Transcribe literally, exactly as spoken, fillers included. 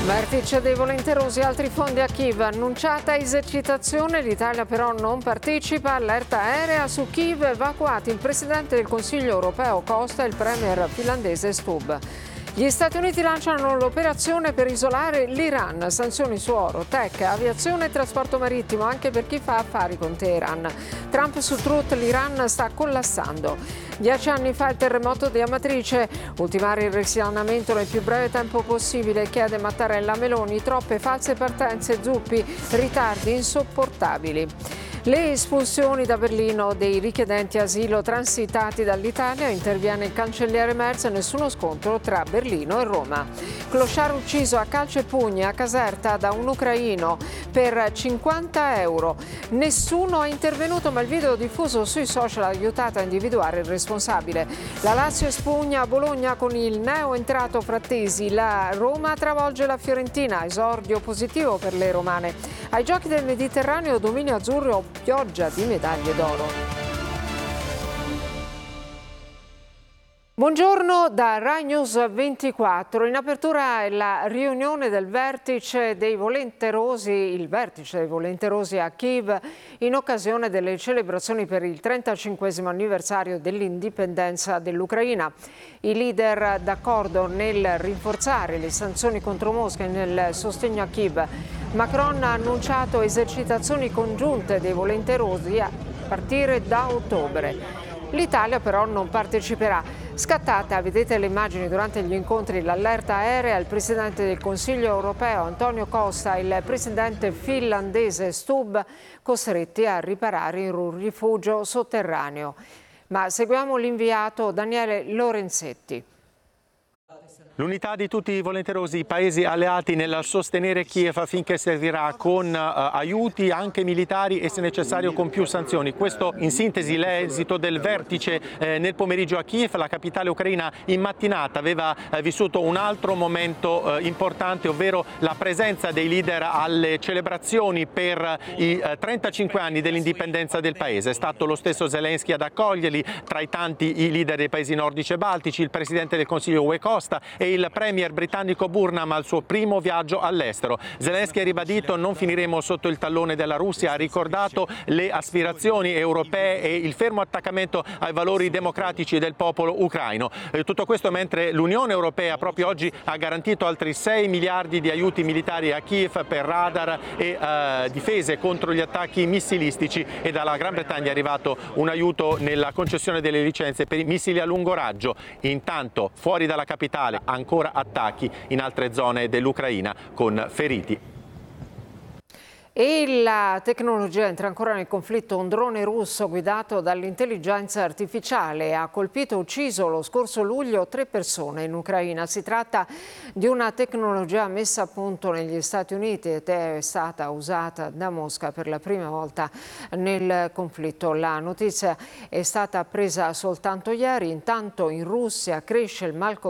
Vertice dei volenterosi, altri fondi a Kiev, annunciata esercitazione, l'Italia però non partecipa, allerta aerea su Kiev, evacuati il Presidente del Consiglio europeo Costa e il Premier finlandese Stubb. Gli Stati Uniti lanciano l'operazione per isolare l'Iran, sanzioni su oro, tech, aviazione e trasporto marittimo anche per chi fa affari con Teheran. Trump su Truth, l'Iran sta collassando. Dieci anni fa il terremoto di Amatrice, ultimare il risanamento nel più breve tempo possibile, chiede Mattarella a Meloni, troppe false partenze, zuppi, ritardi insopportabili. Le espulsioni da Berlino dei richiedenti asilo transitati dall'Italia, interviene il cancelliere Merz, nessuno scontro tra Berlino e Roma. Clochard ucciso a calci e pugni a Caserta da un ucraino per cinquanta euro. Nessuno è intervenuto, ma il video diffuso sui social ha aiutato a individuare il responsabile. La Lazio espugna a Bologna con il neo entrato Frattesi. La Roma travolge la Fiorentina, esordio positivo per le romane. Ai Giochi del Mediterraneo, dominio azzurro, pioggia di medaglie d'oro. Buongiorno da Rai News ventiquattro. In apertura è la riunione del vertice dei volenterosi, il vertice dei volenterosi a Kiev in occasione delle celebrazioni per il trentacinquesimo anniversario dell'indipendenza dell'Ucraina. I leader d'accordo nel rinforzare le sanzioni contro Mosca e nel sostegno a Kiev. Macron ha annunciato esercitazioni congiunte dei volenterosi a partire da ottobre. L'Italia però non parteciperà. Scattata, vedete le immagini durante gli incontri, l'allerta aerea, il Presidente del Consiglio europeo Antonio Costa e il Presidente finlandese Stubb costretti a riparare in un rifugio sotterraneo. Ma seguiamo l'inviato Daniele Lorenzetti. L'unità di tutti i volenterosi paesi alleati nel sostenere Kiev affinché servirà con uh, aiuti anche militari e se necessario con più sanzioni. Questo in sintesi l'esito del vertice eh, nel pomeriggio a Kiev. La capitale ucraina in mattinata aveva eh, vissuto un altro momento eh, importante, ovvero la presenza dei leader alle celebrazioni per i eh, trentacinque anni dell'indipendenza del paese. È stato lo stesso Zelensky ad accoglierli, tra i tanti i leader dei paesi nordici e baltici, il Presidente del Consiglio U E Costa e il Premier britannico Burnham al suo primo viaggio all'estero. Zelensky ha ribadito: non finiremo sotto il tallone della Russia, ha ricordato le aspirazioni europee e il fermo attaccamento ai valori democratici del popolo ucraino. Eh, tutto questo mentre l'Unione Europea proprio oggi ha garantito altri sei miliardi di aiuti militari a Kiev per radar e eh, difese contro gli attacchi missilistici, e dalla Gran Bretagna è arrivato un aiuto nella concessione delle licenze per i missili a lungo raggio. Intanto fuori dalla capitale ancora attacchi in altre zone dell'Ucraina con feriti. E la tecnologia entra ancora nel conflitto. Un drone russo guidato dall'intelligenza artificiale ha colpito e ucciso lo scorso luglio tre persone in Ucraina. Si tratta di una tecnologia messa a punto negli Stati Uniti ed è stata usata da Mosca per la prima volta nel conflitto. La notizia è stata presa soltanto ieri. Intanto in Russia cresce il malcontento